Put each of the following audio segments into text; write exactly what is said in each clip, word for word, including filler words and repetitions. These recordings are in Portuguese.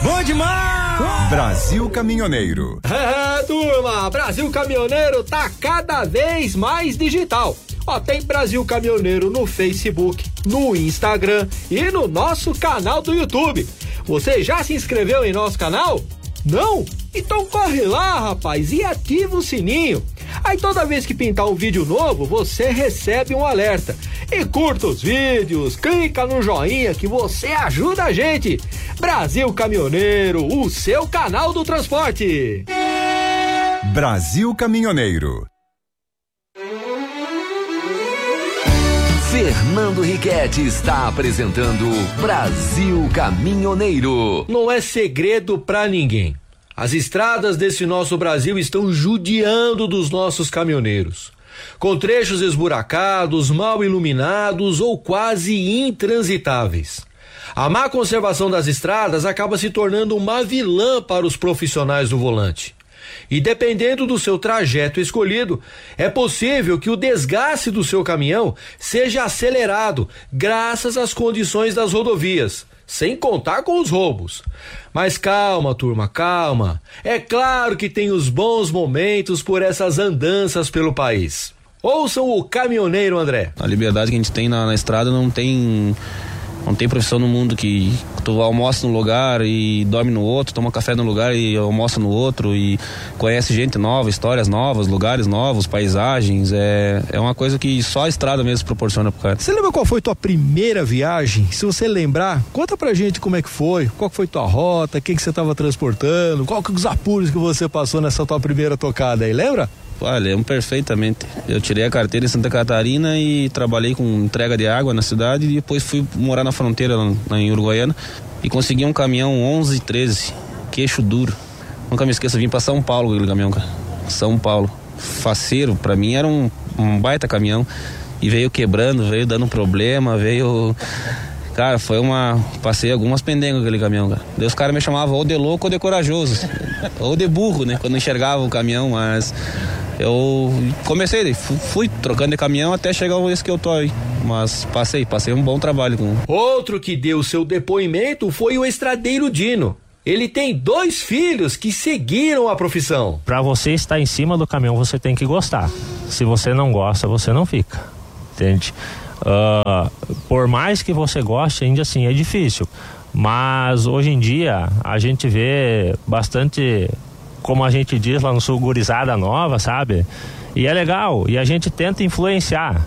Bom demais! Brasil Caminhoneiro. É, turma, Brasil Caminhoneiro tá cada vez mais digital. Ó, tem Brasil Caminhoneiro no Facebook, no Instagram e no nosso canal do YouTube. Você já se inscreveu em nosso canal? Não? Então corre lá, rapaz, e ativa o sininho. Aí toda vez que pintar um vídeo novo, você recebe um alerta. E curta os vídeos, clica no joinha que você ajuda a gente. Brasil Caminhoneiro, o seu canal do transporte. Brasil Caminhoneiro. Fernando Riquetti está apresentando Brasil Caminhoneiro. Não é segredo pra ninguém. As estradas desse nosso Brasil estão judiando dos nossos caminhoneiros. Com trechos esburacados, mal iluminados ou quase intransitáveis. A má conservação das estradas acaba se tornando uma vilã para os profissionais do volante. E dependendo do seu trajeto escolhido, é possível que o desgaste do seu caminhão seja acelerado graças às condições das rodovias, sem contar com os roubos. Mas calma, turma, calma. É claro que tem os bons momentos por essas andanças pelo país. Ouçam o caminhoneiro André. A liberdade que a gente tem na, na estrada não tem... Não tem profissão no mundo que tu almoça num lugar e dorme no outro, toma café num lugar e almoça no outro e conhece gente nova, histórias novas, lugares novos, paisagens. É, é uma coisa que só a estrada mesmo proporciona pro cara. Você lembra qual foi tua primeira viagem? Se você lembrar, conta pra gente como é que foi, qual foi tua rota, o que que você tava transportando, qual que os apuros que você passou nessa tua primeira tocada aí, lembra? Ah, lembro perfeitamente. Eu tirei a carteira em Santa Catarina e trabalhei com entrega de água na cidade e depois fui morar na fronteira lá, lá em Uruguaiana e consegui um caminhão onze treze, queixo duro. Nunca me esqueço, vim pra São Paulo aquele caminhão, cara. São Paulo. Faceiro, pra mim era um, um baita caminhão e veio quebrando, veio dando problema, veio... Cara, foi uma... Passei algumas pendengas com aquele caminhão, cara. Daí os caras me chamavam ou de louco ou de corajoso. Ou de burro, né? Quando enxergava o caminhão, mas... Eu comecei, fui, fui trocando de caminhão até chegar esse que eu tô aí. Mas passei, passei um bom trabalho com... Outro que deu seu depoimento foi o estradeiro Dino. Ele tem dois filhos que seguiram a profissão. Pra você estar em cima do caminhão, você tem que gostar. Se você não gosta, você não fica. Entende? Uh, por mais que você goste, ainda assim é difícil. Mas hoje em dia a gente vê bastante, como a gente diz lá no sul, gurizada nova, sabe? E é legal, e a gente tenta influenciar,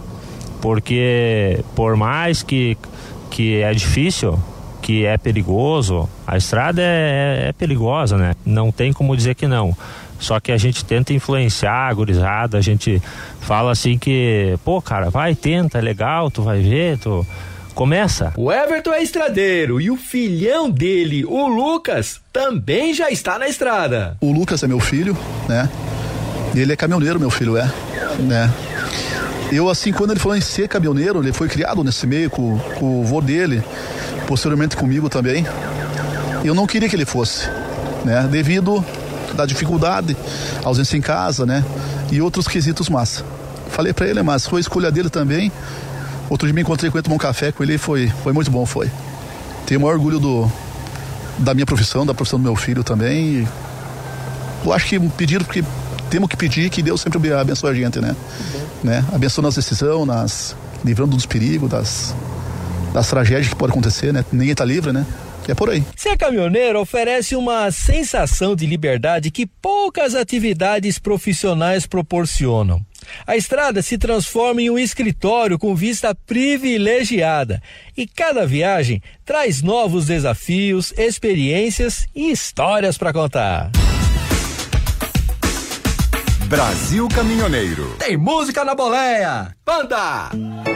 porque por mais que, que é difícil, que é perigoso, a estrada é, é perigosa, né? Não tem como dizer que não. Só que a gente tenta influenciar a gurizada, a gente fala assim que, pô, cara, vai, tenta, é legal, tu vai ver, tu começa. O Everton é estradeiro e o filhão dele, o Lucas, também já está na estrada. O Lucas é meu filho, né? Ele é caminhoneiro, meu filho é, né? Eu, assim, quando ele falou em ser caminhoneiro, ele foi criado nesse meio com, com o vô dele, posteriormente comigo também. Eu não queria que ele fosse, né? Devido da dificuldade, ausência em casa, né? E outros quesitos massa. Falei pra ele, mas foi a escolha dele também. Outro dia me encontrei com ele, tomar um café com ele e foi, foi muito bom, foi. Tenho o maior orgulho do, da minha profissão, da profissão do meu filho também. E eu acho que pediram, porque temos que pedir que Deus sempre abençoe a gente, né? né? Abençoe nas decisões, nas, livrando dos perigos, das, das tragédias que podem acontecer, né? Ninguém tá livre, né? É por aí. Ser caminhoneiro oferece uma sensação de liberdade que poucas atividades profissionais proporcionam. A estrada se transforma em um escritório com vista privilegiada e cada viagem traz novos desafios, experiências e histórias para contar. Brasil Caminhoneiro. Tem música na boleia. Banda!